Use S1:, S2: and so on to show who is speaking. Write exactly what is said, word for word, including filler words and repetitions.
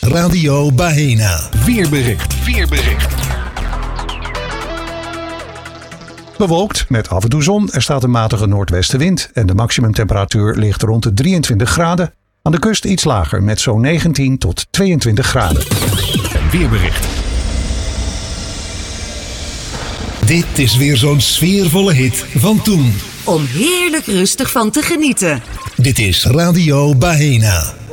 S1: Radio Bahena.
S2: Weerbericht. Weerbericht.
S3: Bewolkt met af en toe zon. Er staat een matige noordwestenwind en de maximumtemperatuur ligt rond de drieëntwintig graden. Aan de kust iets lager met zo'n negentien tot tweeëntwintig graden.
S2: En weerbericht.
S1: Dit is weer zo'n sfeervolle hit van toen.
S4: Om heerlijk rustig van te genieten.
S1: Dit is Radio Bahena.